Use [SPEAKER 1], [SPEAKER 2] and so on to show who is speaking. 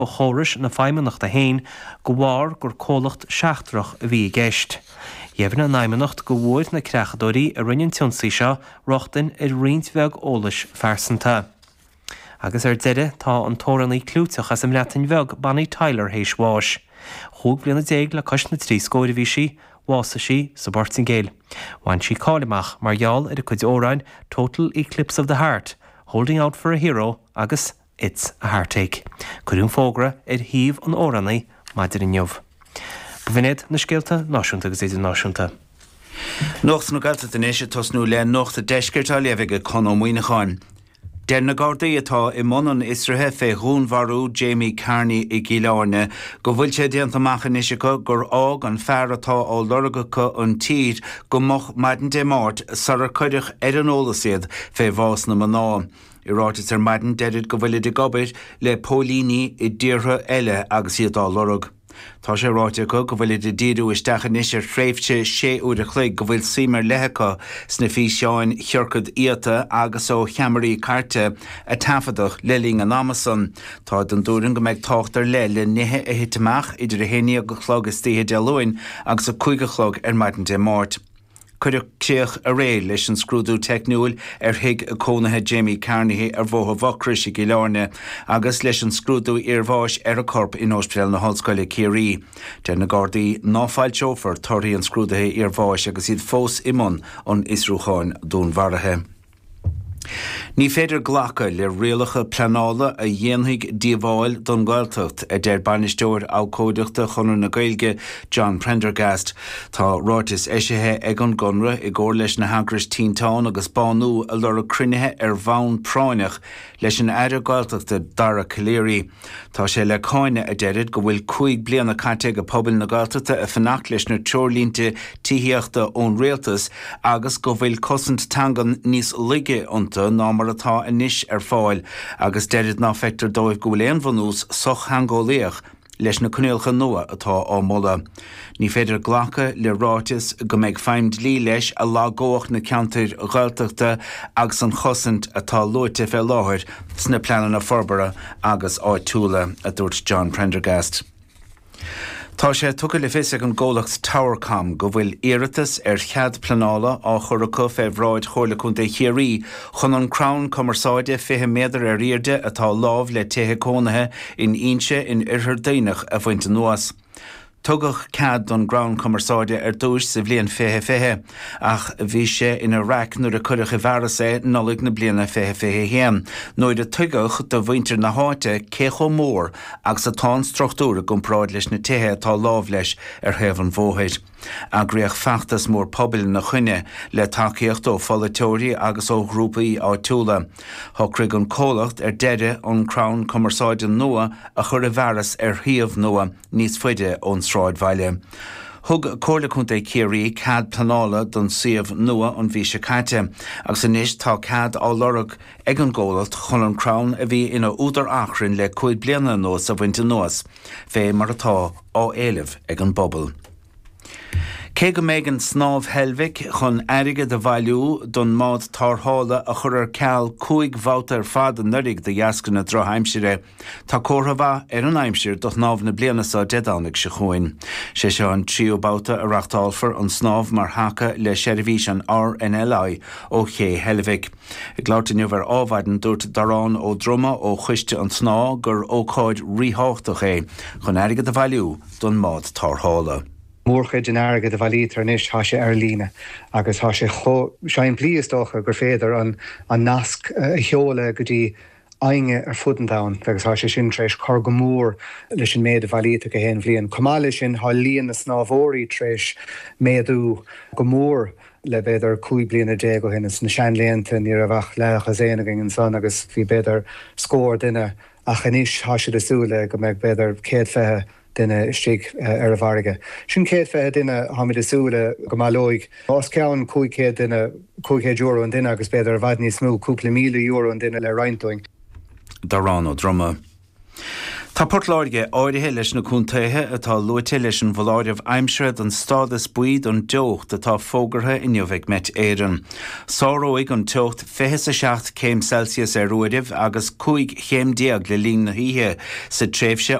[SPEAKER 1] ó chóris na feimimenacht a héin go bhhar gur cólacht seachtrach a bhí gceist. Dhéhann na naimimenacht go bhfuil na creachadóirí a rinneann tionsaí seo rochtain ar rionsbheag ólais fearsanta. Agus deire tá an tórannaí clúteach as am leatain bheag Bonnie Tyler hééis bháis. Chúg bliana déag le cos na trí scóir bhí si, bhása si sa Bortin Géil. Bhain si cáilimach mar gheall ar a chuid óráin Total Eclipse of the Heart, Holding Out for a Hero agus It's a Heartache. Cuireann fógra ar híomh an órannaí maidir inniuh. Bhínéad na scéalta náisiúnta agus éidir náisiúnta.
[SPEAKER 2] Nocht na galta den éise tosnú le nocht a deisceirtá leibhige chun ó muoineáin. Den na Gardaí atá I món Israthe fé Rúnmharú Jamie Carney I Gíleáne go bhfuil sé déanta machchan isiacha gur ág an fear atá ó loragacha an tír go moch maidan de mát sar chuideach ar an ólasíad fé bhás na maná. Iráitis ar maidan deirid go bhfuil de gobir le pólíní I ddíortha eile agus iad á lorag. Tá sé ráite go bhfuil de díú isteachchan is ar fréimhte sé úr a chluig go bhfuil simar lethecha sna fí seáin thiorcad íata agus ó cheamarí carte a tafadach leling an Amazon. Tá den dúrin go méid táchtar le nithe a hitamach idir a héine go chlog is títhe de luin agus a chuige chlog ar maidan de mát. Cuireadh céach a ré leis an scrúdú technúil ar thuig a cónathe Jamie Carney ar bmhótha bhocris I Gíleáne agus leis an scrúdú ar bháis ar a corp in Ospéal na Hallscoile Ciarí. Den na Gardaí náfáil seófar toirí an scrúdathe ar bháis agus iad fós imón an Isrúcháin dún mharathe. Ní féidir ghlacha le rialacha planála a dhéanaigh díomháil don Gaeltacht a déir banisteoir ácóideachta chun na Gaeilge John Prendergast. Tá ráitis éisithe ag an gonra I gcóir leis na hagras tíntáin agus banú a lura cruinnithe ar bhain práineach leis an éidir Gaeltachta Dara Caléirí. Tá sé le cáine a deirid go bhfuil 5 bliana caite go pobail na Gaeltachta a fanacht leis na teorlínte títhíochta ón réaltas agus go bhfuil cosint tangan níos lige ionta ná mar atá inis ar fáil agus deirid ná feictar dóibh go bhfuil éon bhanús soch hangólaíoch leis na cnéalcha nua atá á mola. Ní féidir ghlacha le ráitis go méid feimd lí leis a lágóach na ceantair Gaeltachta agus an chosint atá luite fé láthir sna pleanan na forbara agus áid túla a dúirt John Prendergast. Tá sé tugadh le fios ag an ggólacht Towercom go bhfuil iiritas ar chead planála á churacha fé bhráid chorlaúnta Chiarí chun an Crown Commerceáide 20 méadar ar riarde atá lámh le tuthe cónathe in inse in iarthar daoinech a bhainte nuas. Tugach cad don Crown Commerceáide ar dúis sa bblion 20 ach bhí sé ina raic nuair a cuireach I bhhearras é nollaigh na bliana 20 héan. Nuair a tugach do bhaintear na háite cécho mór agus atá struchtúra gomráid leis na tuthe atá lámh leis ar thaobh an bmhóthaid. Agriach feachtas mór pobail na chuine le takeíocht ó folatóirí agus ó grúpaí á túla. Thocraigh an cólacht ar deire an Crown Commerceáide nua a chur a bhhearras ar thaobh nua níos faide ón Sráid Bhaile. Thug córlaúnta Ciarí cad planála don siomh nua an bhí se caite, agus inis tá cad á lorug ag an ggólacht chun an Crown a bhí ina údar achrann le 5 bliana nuas a bhainte nuas, fé mar atá á éileh ag an bobal. Cé go méid an snámh Helmhic chun airige de bhailiú don mád tarthála a chur ar ceall 5 bhauta ar fad an nurig de dheascan na drochaimsire. Tá córtha ar an aimsir do snámh na bliana sa dedánig se chuin. Sé seo an tríú bhauta a reachtáilfar an snámh mar hacha le seirbhís an RNLI ó ché Helmhic. I gláirtainniu bhar ábhaidan dúirt darán ó droma ó chuiste an sná gur ócáid rítháchtach é chun airige de bhailiú don mád tarthála.
[SPEAKER 3] Múrcha den airge de bhailítar níos tá sé ar líne agus tá sé sein plíostócha gur féidir an nasc cheola go dtí ainge ar fudandáin agus tá sé sin tréis chur go mór leis an méad a bhailíta go héan bhliain. Cumáile sin há líon na snámhóirí tréis méadú go mór le beidir 5 bliana dé go hin na seanléanta ní a bheith lechas éanagin an son agus bhí beidir scór duine a chaníos tá sé asúla go méid beidir céad fethe duine istíigh ar a bharige. Sin céad fethe duine haid asúla go máilóigh. Os ceann 500 duine €500 an duine agus beidir bhaid níos smú €2,000 an duine le reintoing.
[SPEAKER 2] Darán ó droma. Tá Portláirge áirithe leis na cúntaithe atá luaite leis an bhláirmh aimsire an stádas buid an deocht atá fógartha inniuhheith met éireann. Sáróigh an teocht 27 céim Celsius ruadimh agus 5 chéim diag le líon na híthe sa tréimhse